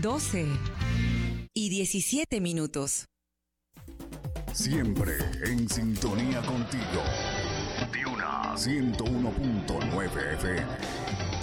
12:17. Siempre en sintonía contigo. Duna 101.9 FM.